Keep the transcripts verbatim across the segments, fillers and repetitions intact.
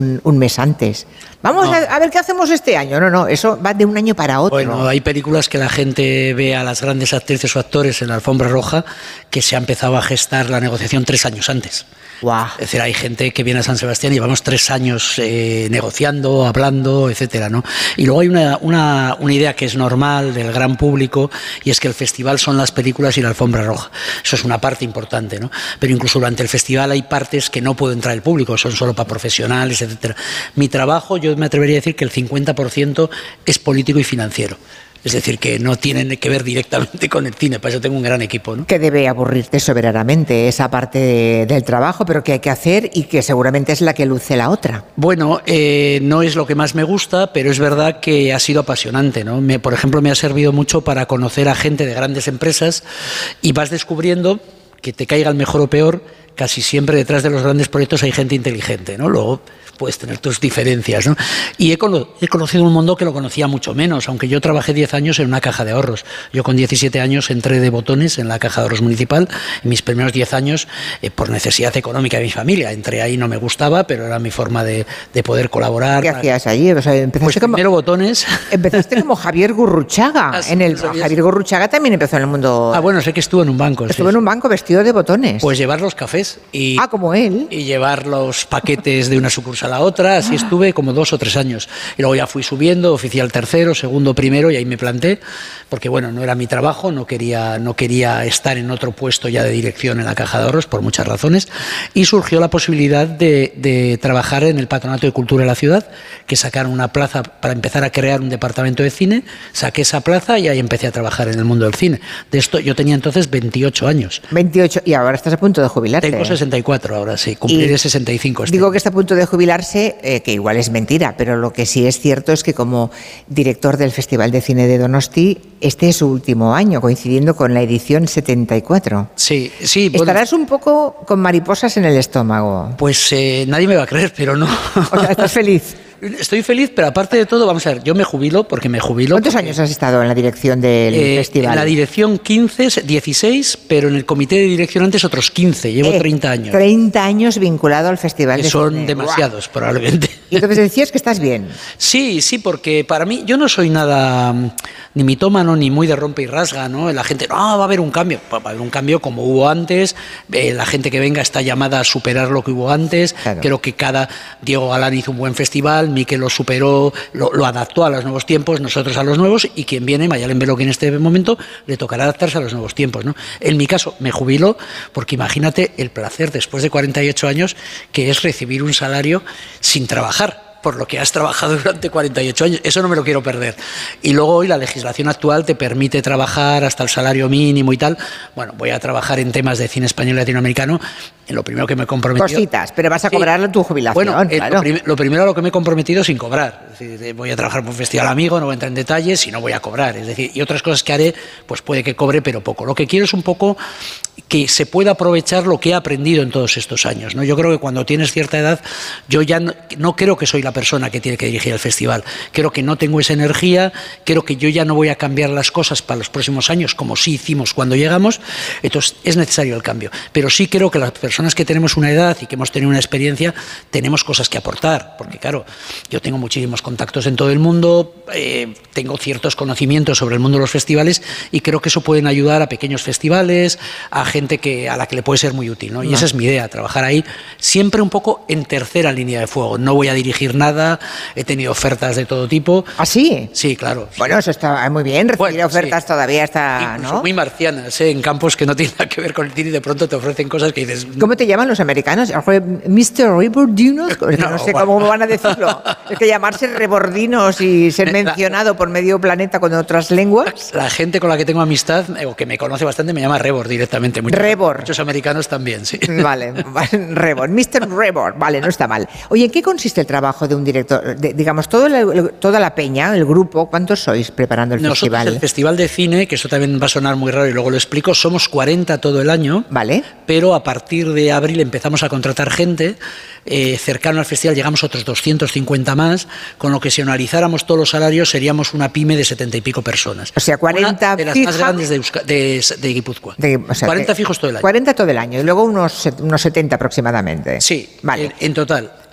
un, un mes antes. Vamos no. a, a ver qué hacemos este año. No, no, eso va de un año para otro. Bueno, hay películas que la gente ve a las grandes actrices o actores en la alfombra roja que se ha empezado a gestar la negociación tres años antes. Wow. Es decir, hay gente que viene a San Sebastián y llevamos tres años eh, negociando, hablando, etcétera, ¿no? Y luego hay una, una, una idea que es normal del gran público, y es que el festival son las películas y la alfombra roja. Eso es una parte importante, ¿no? Pero incluso durante el festival hay partes que no puede entrar el público, son solo para profesionales, etcétera. Mi trabajo, yo me atrevería a decir que el cincuenta por ciento es político y financiero. Es decir, que no tienen que ver directamente con el cine, para eso tengo un gran equipo, ¿no? Que debe aburrirte soberanamente esa parte de, del trabajo, pero que hay que hacer y que seguramente es la que luce la otra. Bueno, eh, no es lo que más me gusta, pero es verdad que ha sido apasionante, ¿no? Me, por ejemplo, me ha servido mucho para conocer a gente de grandes empresas y vas descubriendo que te caiga el mejor o peor, casi siempre detrás de los grandes proyectos hay gente inteligente, ¿no? Luego puedes tener tus diferencias, ¿no? Y he, cono he conocido un mundo que lo conocía mucho menos, aunque yo trabajé diez años en una caja de ahorros. Yo con diecisiete años entré de botones en la caja de ahorros municipal. En mis primeros diez años, eh, por necesidad económica de mi familia, entré ahí, no me gustaba, pero era mi forma de, de poder colaborar. ¿Qué hacías allí? O sea, empezaste pues como, primero botones. Empezaste como Javier Gurruchaga. Ah, sí, en el, ¿sabías? Javier Gurruchaga también empezó en el mundo... Ah, bueno, sé que estuvo en un banco. Estuvo sí. en un banco vestido de botones. Pues llevar los cafés y, ah, como él. y llevar los paquetes de una sucursal a otra, así estuve como dos o tres años. Y luego ya fui subiendo, oficial tercero, segundo primero, y ahí me planté, porque bueno, no era mi trabajo, no quería, no quería estar en otro puesto ya de dirección en la caja de ahorros, por muchas razones, y surgió la posibilidad de, de trabajar en el Patronato de Cultura de la ciudad, que sacaron una plaza para empezar a crear un departamento de cine, saqué esa plaza y ahí empecé a trabajar en el mundo del cine. De esto yo tenía entonces veintiocho años. veintiocho, y ahora estás a punto de jubilarte. Tengo sesenta y cuatro ahora, sí, cumpliré sesenta y cinco. Este digo año. que está a punto de jubilarse, eh, que igual es mentira, pero lo que sí es cierto es que como director del Festival de Cine de Donosti, este es su último año, coincidiendo con la edición setenta y cuatro. Sí, sí. Bueno, estarás un poco con mariposas en el estómago. Pues eh, nadie me va a creer, pero no. O sea, ¿estás feliz? Estoy feliz, pero aparte de todo, vamos a ver, yo me jubilo porque me jubilo. ¿Cuántos porque, años has estado en la dirección del eh, festival? En la dirección quince, dieciséis, pero en el comité de dirección antes otros quince, llevo eh, treinta años. treinta años vinculado al festival que de son cine. demasiados, ¡guau! Probablemente. Y entonces decías que estás bien. Sí, sí, porque para mí, yo no soy nada ni mitómano ni muy de rompe y rasga, ¿no? La gente, no, va a haber un cambio. Va a haber un cambio como hubo antes, eh, la gente que venga está llamada a superar lo que hubo antes. Claro. Creo que cada Diego Galán hizo un buen festival, Miquel lo superó. Lo, lo adaptó a los nuevos tiempos, nosotros a los nuevos, y quien viene, Mayalen Velo, que en este momento le tocará adaptarse a los nuevos tiempos, ¿no? En mi caso, me jubilo, porque imagínate el placer después de cuarenta y ocho años que es recibir un salario sin trabajar, por lo que has trabajado durante cuarenta y ocho años. Eso no me lo quiero perder. Y luego hoy la legislación actual te permite trabajar hasta el salario mínimo y tal. Bueno, voy a trabajar en temas de cine español y latinoamericano. En lo primero que me he comprometido... Cositas, pero vas a cobrar sí. tu jubilación. Bueno, eh, claro. lo, prim lo primero a lo que me he comprometido sin cobrar. Es decir, voy a trabajar por un festival amigo, no voy a entrar en detalles y no voy a cobrar. Es decir, y otras cosas que haré, pues puede que cobre, pero poco. Lo que quiero es un poco que se pueda aprovechar lo que he aprendido en todos estos años, ¿no? Yo creo que cuando tienes cierta edad, yo ya no, no creo que soy la persona que tiene que dirigir el festival. Creo que no tengo esa energía, creo que yo ya no voy a cambiar las cosas para los próximos años, como sí hicimos cuando llegamos. Entonces es necesario el cambio. Pero sí creo que las personas que tenemos una edad y que hemos tenido una experiencia, tenemos cosas que aportar, porque claro, yo tengo muchísimos contactos en todo el mundo, eh, tengo ciertos conocimientos sobre el mundo de los festivales y creo que eso pueden ayudar a pequeños festivales, a gente que, a la que le puede ser muy útil, ¿no? Y no. esa es mi idea, trabajar ahí siempre un poco en tercera línea de fuego. No voy a dirigir nada, he tenido ofertas de todo tipo. ¿Ah, sí? Sí, claro. Bueno, eso está muy bien, recibir bueno, ofertas sí. todavía está, incluso ¿no? muy marcianas, ¿eh? En campos que no tienen nada que ver con el cine y de pronto te ofrecen cosas que dices... ¿Cómo te llaman los americanos? ¿mister Rebordinos? No, no sé bueno. cómo van a decirlo. Es que llamarse rebordinos y ser mencionado por medio planeta con otras lenguas. La gente con la que tengo amistad, o que me conoce bastante, me llama Rebord directamente. Muchos, Rebord. Muchos americanos también, sí. Vale, Rebord, mister Rebord, vale, no está mal. Oye, ¿en qué consiste el trabajo de un director? De, digamos, todo la, toda la peña, el grupo, ¿cuántos sois preparando el Nosotros, festival? El festival de cine, que eso también va a sonar muy raro y luego lo explico, somos cuarenta todo el año. Vale. Pero a partir de abril empezamos a contratar gente. Eh, cercano al festival llegamos a otros doscientos cincuenta más, con lo que si analizáramos todos los salarios seríamos una pyme de setenta y pico personas. O sea, cuarenta una de las fija, más grandes de, Euska, de, de Guipúzcoa. De, o sea, cuarenta de, fijos todo el año. cuarenta todo el año y luego unos, unos setenta aproximadamente. Sí, vale. en, en total.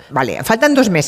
Vale, faltan dos meses.